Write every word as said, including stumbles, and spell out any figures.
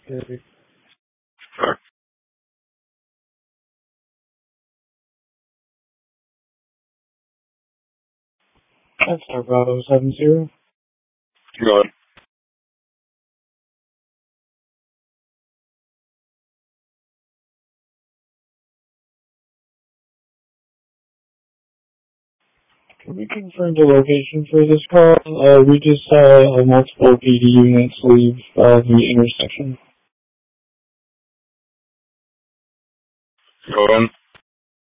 Okay. That's our Bravo seven zero. Go ahead. Can we confirm the location for this call? Uh, we just saw uh, multiple P D units leave uh, the intersection. Go ahead.